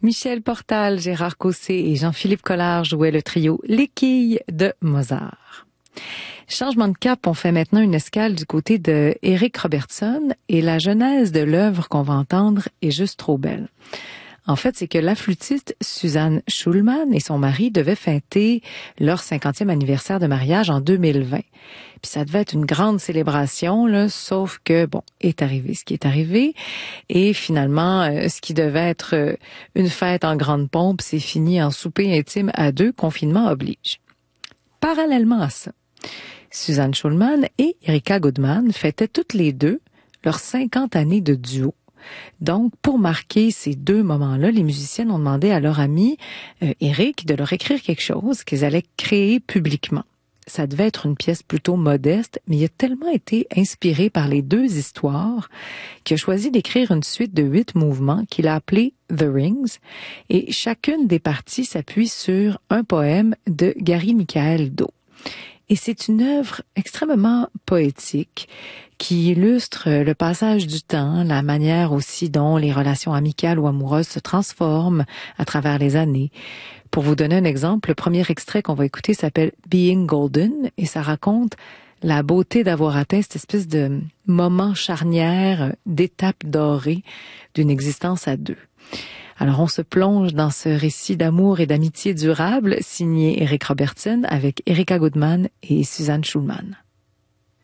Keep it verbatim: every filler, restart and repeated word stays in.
Michel Portal, Gérard Cossé et Jean-Philippe Collard jouaient le trio Les Quilles de Mozart. Changement de cap, on fait maintenant une escale du côté de Eric Robertson et la genèse de l'œuvre qu'on va entendre est juste trop belle. En fait, c'est que la flûtiste Suzanne Schulman et son mari devaient fêter leur cinquantième anniversaire de mariage en deux mille vingt. Puis ça devait être une grande célébration, là, sauf que, bon, est arrivé ce qui est arrivé. Et finalement, euh, ce qui devait être euh, une fête en grande pompe, c'est fini en souper intime à deux, confinement oblige. Parallèlement à ça, Suzanne Schulman et Erika Goodman fêtaient toutes les deux leurs cinquante années de duo. Donc, pour marquer ces deux moments-là, les musiciennes ont demandé à leur ami euh, Eric de leur écrire quelque chose qu'ils allaient créer publiquement. Ça devait être une pièce plutôt modeste, mais il a tellement été inspiré par les deux histoires qu'il a choisi d'écrire une suite de huit mouvements qu'il a appelé The Rings, et chacune des parties s'appuie sur un poème de Gary Michael Do. Et c'est une œuvre extrêmement poétique qui illustre le passage du temps, la manière aussi dont les relations amicales ou amoureuses se transforment à travers les années. Pour vous donner un exemple, le premier extrait qu'on va écouter s'appelle Being Golden et ça raconte la beauté d'avoir atteint cette espèce de moment charnière, d'étape dorée d'une existence à deux. Alors, on se plonge dans ce récit d'amour et d'amitié durable signé Eric Robertson avec Erika Goodman et Suzanne Schulman.